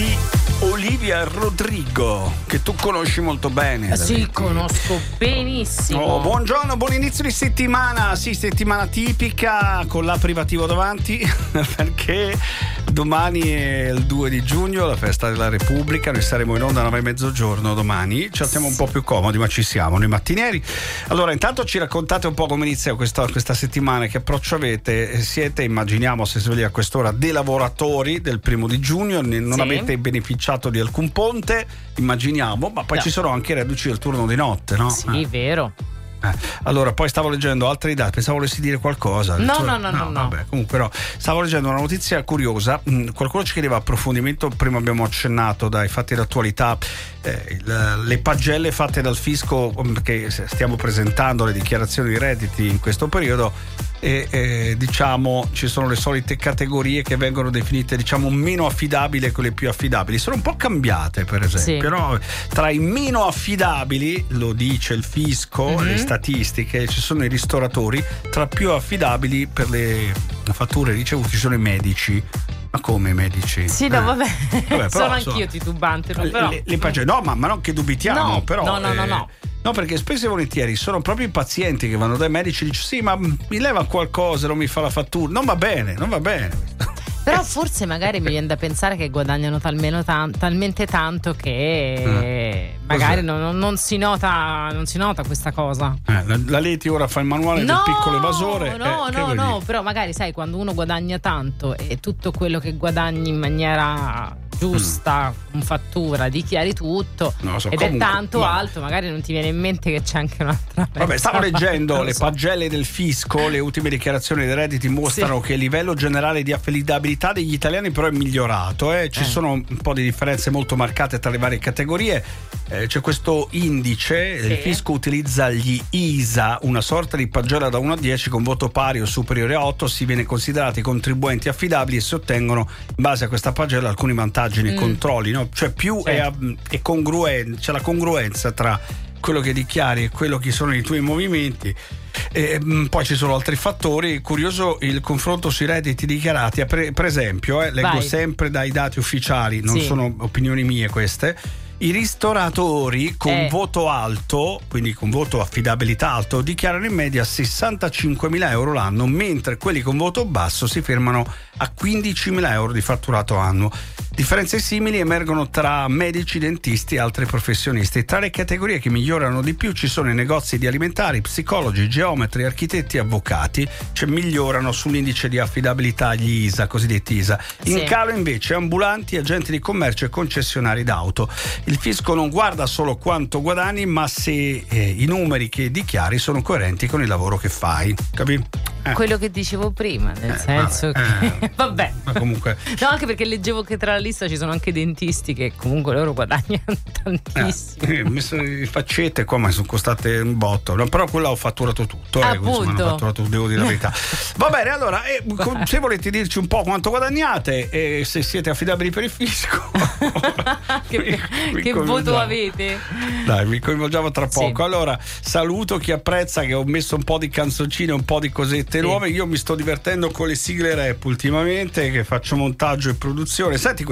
di Olivia Rodrigo, che tu conosci molto bene. Sì, conosco benissimo. Oh, buongiorno, buon inizio di settimana. Sì, settimana tipica con l'aperitivo davanti perché domani è il 2 di giugno, la festa della Repubblica. Noi saremo in onda alle 9:30 domani. Ci stiamo un po' più comodi, ma ci siamo noi mattinieri. Allora, intanto ci raccontate un po' come inizia questa settimana, che approccio avete. Siete, immaginiamo, se svegli a quest'ora, dei lavoratori del 1 di giugno, non avete beneficiato di alcun ponte, immaginiamo, ma poi ci sono anche i reduci del turno di notte, no? Sì, vero. Allora, poi stavo leggendo altre dati, pensavo volessi dire qualcosa. No. Vabbè, comunque no. Stavo leggendo una notizia curiosa. Qualcuno ci chiedeva approfondimento, prima abbiamo accennato dai fatti d'attualità, le pagelle fatte dal fisco, perché stiamo presentando le dichiarazioni di redditi in questo periodo. Diciamo ci sono le solite categorie che vengono definite, diciamo, meno affidabili e quelle più affidabili. Sono un po' cambiate, per esempio, no? Tra i meno affidabili, lo dice il fisco, le statistiche, ci sono i ristoratori, tra più affidabili per le fatture ricevute ci sono i medici. Ma come i medici? Sì, no, vabbè però, sono anch'io titubante, però. Le pagelle, no, ma non che dubitiamo, però. No. No, perché spesso e volentieri sono proprio i pazienti che vanno dai medici e dicono: sì, ma mi leva qualcosa, non mi fa la fattura. Non va bene. Però forse magari mi viene da pensare che guadagnano talmente tanto che magari non si nota questa cosa. La Leti ora fa il manuale del piccolo evasore. No, però magari sai, quando uno guadagna tanto e tutto quello che guadagni in maniera giusta, con fattura, dichiari tutto, ed è tanto alto, magari non ti viene in mente che c'è anche un'altra. Vabbè, stavo leggendo le pagelle del fisco, le ultime dichiarazioni dei redditi mostrano che il livello generale di affidabilità degli italiani però è migliorato, ci sono un po' di differenze molto marcate tra le varie categorie. C'è questo indice, il fisco utilizza gli ISA, una sorta di pagella da 1 a 10 con voto pari o superiore a 8, si viene considerati contribuenti affidabili e si ottengono in base a questa pagella alcuni vantaggi nei controlli, no? Cioè più è congruente, c'è la congruenza tra quello che dichiari e quello che sono i tuoi movimenti. Poi ci sono altri fattori. Curioso il confronto sui redditi dichiarati, per esempio, leggo sempre dai dati ufficiali, non sono opinioni mie queste. I ristoratori con voto alto, quindi con voto affidabilità alto, dichiarano in media 65.000 euro l'anno, mentre quelli con voto basso si fermano a 15.000 euro di fatturato annuo. Differenze simili emergono tra medici, dentisti e altri professionisti. Tra le categorie che migliorano di più ci sono i negozi di alimentari, psicologi, geometri, architetti e avvocati, cioè migliorano sull'indice di affidabilità gli ISA, cosiddetti ISA. In calo invece ambulanti, agenti di commercio e concessionari d'auto. Il fisco non guarda solo quanto guadagni, ma se i numeri che dichiari sono coerenti con il lavoro che fai. Capì? Quello che dicevo prima, nel senso che vabbè. Ma comunque no, anche perché leggevo che tra la lista ci sono anche dentisti che comunque loro guadagnano tantissimo. Ho messo le faccette qua, ma sono costate un botto. No, però quella ho fatturato tutto, devo dire la verità. Va bene, allora se volete dirci un po' quanto guadagnate e se siete affidabili per il fisco che voto avete? Dai, vi coinvolgiamo tra poco. Allora, saluto chi apprezza, che ho messo un po' di canzoncine, un po' di cosette nuove. Io mi sto divertendo con le sigle rap ultimamente, che faccio montaggio e produzione. Senti